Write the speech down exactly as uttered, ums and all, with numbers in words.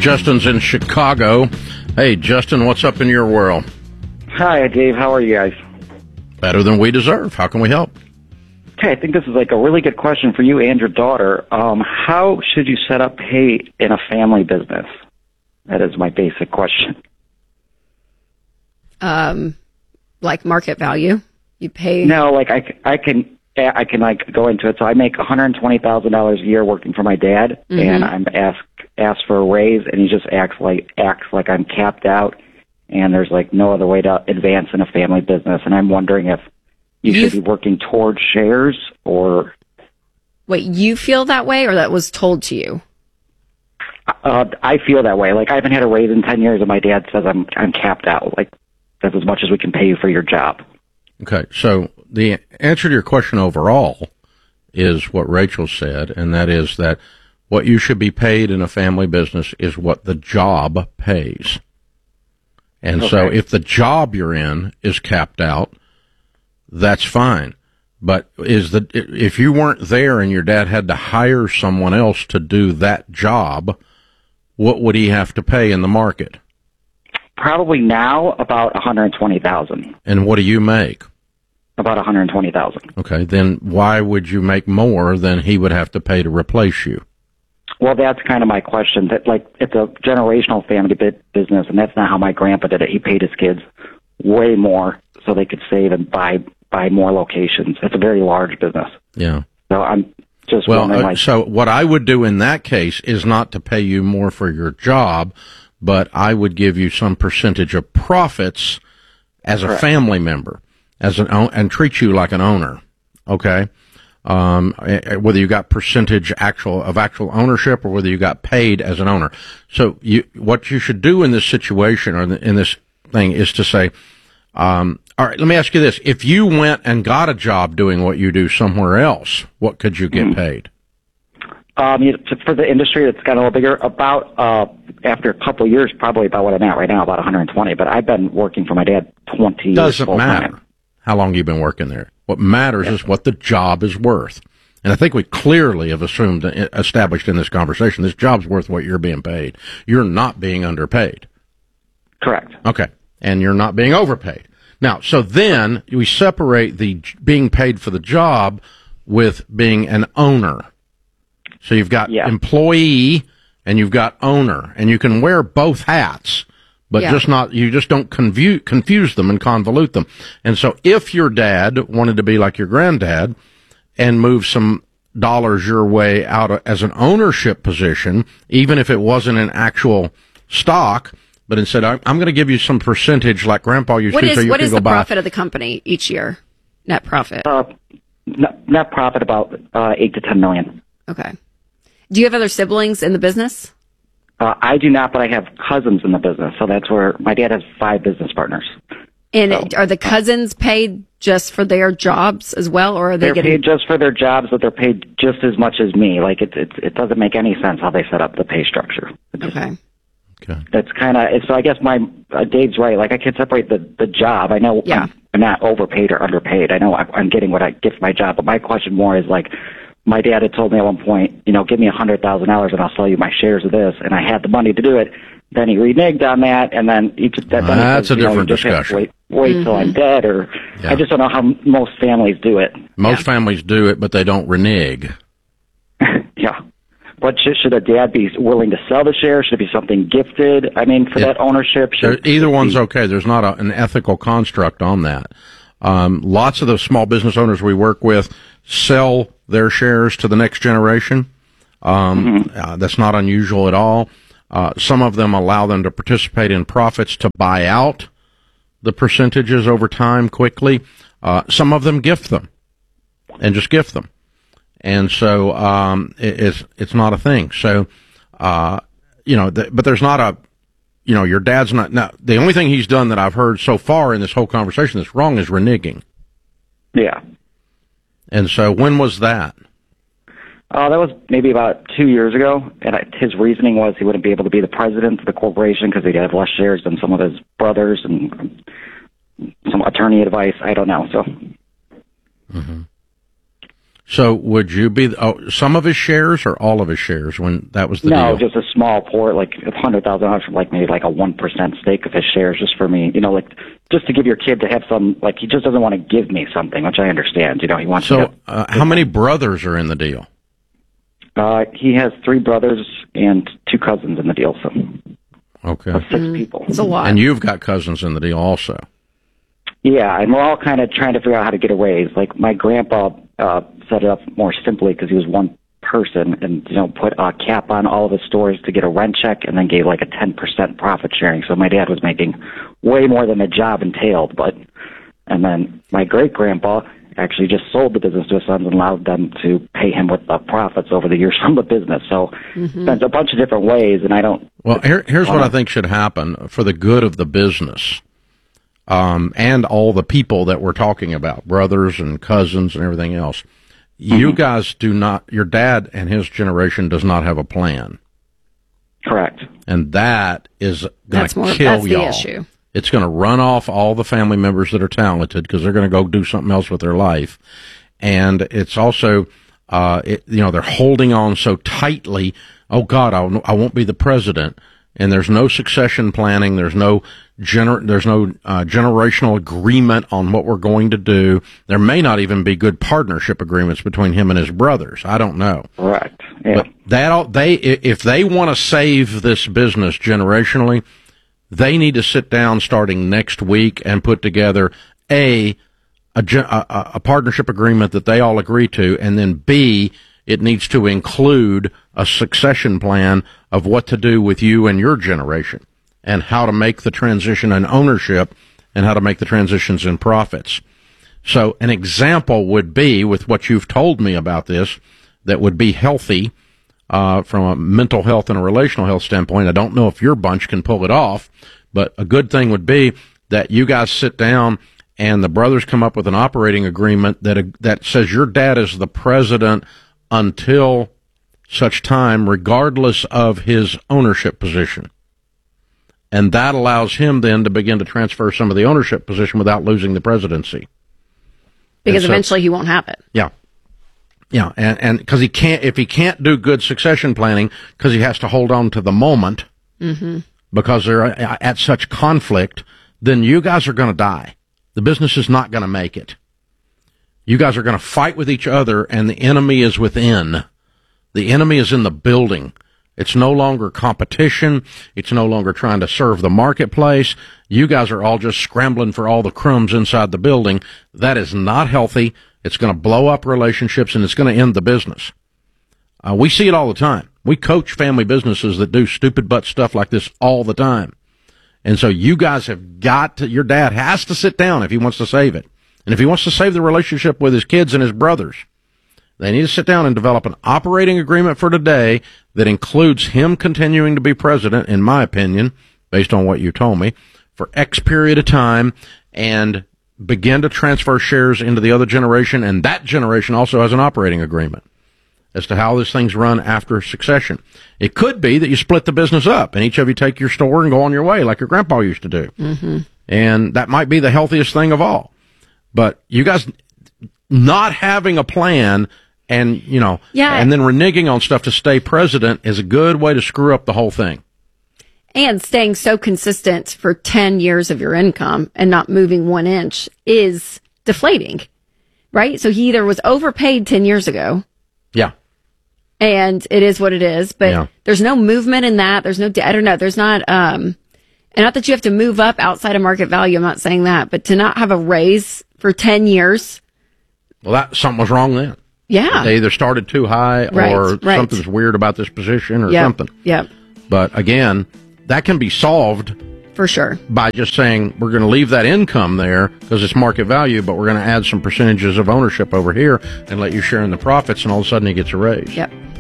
Justin's in Chicago. Hey, Justin, what's up in your world? Hi, Dave. How are you guys? Better than we deserve. How can we help? Okay, I think this is like a really good question for you and your daughter. Um, how should you set up pay in a family business? That is my basic question. Um, like market value, you pay. No, like I, I can, I can like go into it. So I make one hundred twenty thousand dollars a year working for my dad, Mm-hmm. and I'm asked asked for a raise, and he just acts like acts like I'm capped out, and there's like no other way to advance in a family business. And I'm wondering if you You've- should be working towards shares or. Wait, you feel that way, or that was told to you? Uh, I feel that way. Like I haven't had a raise in ten years, and my dad says I'm I'm capped out. Like that's as much as we can pay you for your job. Okay, so the answer to your question overall is what Rachel said, and that is that what you should be paid in a family business is what the job pays. And so Okay. if the job you're in is capped out, that's fine. But is the if you weren't there and your dad had to hire someone else to do that job, what would he have to pay in the market? Probably now about one hundred twenty thousand. And what do you make? About one hundred twenty thousand. Okay, then why would you make more than he would have to pay to replace you? Well, that's kind of my question. That like it's a generational family bit business, and that's not how my grandpa did it. He paid his kids way more so they could save and buy buy more locations. It's a very large business. Yeah. So I'm just Well, wondering, uh, like, so what I would do in that case is not to pay you more for your job, but I would give you some percentage of profits as a Correct. family member, as an own, and treat you like an owner. Okay. Um, eh, whether you got percentage actual of actual ownership or whether you got paid as an owner. So you, what you should do in this situation or in this thing is to say, um, all right, let me ask you this. If you went and got a job doing what you do somewhere else, what could you get paid? um, you, for the industry that's got a little bigger, about uh, after a couple of years, probably about what I'm at right now, about one hundred twenty. But I've been working for my dad twenty years. Doesn't full matter time. how long you've been working there. What matters is what the job is worth. And I think we clearly have assumed, established in this conversation, this job's worth what you're being paid. You're not being underpaid. Correct. Okay. And you're not being overpaid. Now, so then we separate the j- being paid for the job with being an owner. So you've got Yeah. employee and you've got owner, and you can wear both hats, but Yeah. just not, you just don't confuse, confuse them and convolute them. And so if your dad wanted to be like your granddad and move some dollars your way out of, as an ownership position, even if it wasn't an actual stock, but instead, I'm, I'm going to give you some percentage like Grandpa used What to. is so you what can is go the buy. profit of the company each year? Net profit. Uh, net, net profit about uh, eight to ten million. Okay. Do you have other siblings in the business? Uh, I do not, but I have cousins in the business, so that's where my dad has five business partners. And So, are the cousins paid just for their jobs as well, or are they They're getting? paid just for their jobs, but they're paid just as much as me. Like it, it, it doesn't make any sense how they set up the pay structure. It just- Okay. Okay. That's kind of so. I guess my uh, Dave's right. Like I can separate the the job. I know Yeah. I'm, I'm not overpaid or underpaid. I know I'm, I'm getting what I get for my job. But my question more is like, my dad had told me at one point, you know, give me a hundred thousand dollars and I'll sell you my shares of this, and I had the money to do it. Then he reneged on that, and then he just that. then he That's says, a you know, different you just have to discussion. Wait, wait till I'm dead, or Yeah. I just don't know how most families do it. Most Yeah. families do it, but they don't renege. Yeah. But should, should a dad be willing to sell the shares? Should it be something gifted? I mean, for Yeah. that ownership, There, should either it one's be- okay. There's not a, an ethical construct on that. Um, lots of the small business owners we work with sell their shares to the next generation. Um, uh, that's not unusual at all. Uh, some of them allow them to participate in profits to buy out the percentages over time quickly. Uh, some of them gift them and just gift them. And so, um, it, it's, it's not a thing. So, uh, you know, th- but there's not a, you know, your dad's not, now, the only thing he's done that I've heard so far in this whole conversation that's wrong is reneging. Yeah. And so when was that? Uh, that was maybe about two years ago, and I, his reasoning was he wouldn't be able to be the president of the corporation because he'd have less shares than some of his brothers, and um, some attorney advice. I don't know. So, Mm-hmm. So would you be oh, some of his shares or all of his shares when that was the no, deal? just a small port, like a hundred thousand dollars, like maybe like a one percent stake of his shares, just for me. You know, like just to give your kid to have some. Like he just doesn't want to give me something, which I understand. You know, he wants. So, to uh, how many brothers are in the deal? Uh, he has three brothers and two cousins in the deal, so Okay, that's six people. It's a lot. and you've got cousins in the deal also. Yeah, and we're all kind of trying to figure out how to get a raise. Like my grandpa uh, set it up more simply because he was one person, and you know put a cap on all of his stores to get a rent check, and then gave like a ten percent profit sharing. So my dad was making way more than the job entailed. But and then my great grandpa actually just sold the business to his sons and allowed them to pay him with the profits over the years from the business. So Mm-hmm. there's a bunch of different ways, and I don't. Well, here, here's what I think should happen for the good of the business. Um, and all the people that we're talking about, brothers and cousins and everything else. You Mm-hmm. guys do not, your dad and his generation does not have a plan. Correct. And that is going That's to more- kill that's the y'all. issue. It's going to run off all the family members that are talented because they're going to go do something else with their life. And it's also, uh, it, you know, they're holding on so tightly. Oh God, I'll, I won't be the president. And there's no succession planning. There's no gener- there's no uh, generational agreement on what we're going to do. There may not even be good partnership agreements between him and his brothers. I don't know. Correct. Yeah. But that all, they if they want to save this business generationally, they need to sit down starting next week and put together a a, gen- a a partnership agreement that they all agree to, and then B, it needs to include a succession plan of what to do with you and your generation and how to make the transition in ownership and how to make the transitions in profits. So an example would be, with what you've told me about this, that would be healthy uh, from a mental health and a relational health standpoint. I don't know if your bunch can pull it off, but a good thing would be that you guys sit down and the brothers come up with an operating agreement that uh, that says your dad is the president until such time, regardless of his ownership position. And that allows him then to begin to transfer some of the ownership position without losing the presidency. Because And so- eventually he won't have it. Yeah. Yeah, and and because he can't, if he can't do good succession planning, because he has to hold on to the moment, Mm-hmm. because they're at such conflict, then you guys are going to die. The business is not going to make it. You guys are going to fight with each other, and the enemy is within. The enemy is in the building. It's no longer competition. It's no longer trying to serve the marketplace. You guys are all just scrambling for all the crumbs inside the building. That is not healthy. It's going to blow up relationships, and it's going to end the business. Uh, we see it all the time. We coach family businesses that do stupid butt stuff like this all the time. And so you guys have got to, your dad has to sit down if he wants to save it. And if he wants to save the relationship with his kids and his brothers, they need to sit down and develop an operating agreement for today that includes him continuing to be president, in my opinion, based on what you told me, for X period of time, and begin to transfer shares into the other generation. And that generation also has an operating agreement as to how this thing's run after succession. It could be that you split the business up and each of you take your store and go on your way like your grandpa used to do. Mm-hmm. And that might be the healthiest thing of all. But you guys not having a plan and, you know, Yeah. and then reneging on stuff to stay president is a good way to screw up the whole thing. And staying so consistent for ten years of your income and not moving one inch is deflating, right? So he either was overpaid ten years ago, Yeah. and it is what it is, but Yeah. there's no movement in that. There's no, I don't know, there's not, um, and not that you have to move up outside of market value. I'm not saying that, but to not have a raise for ten years. Well, that something was wrong then. Yeah. They either started too high Right, or right. something's weird about this position or Yep, something. Yep. But again, that can be solved For sure. by just saying we're going to leave that income there because it's market value, but we're going to add some percentages of ownership over here and let you share in the profits, and all of a sudden he gets a raise. Yep.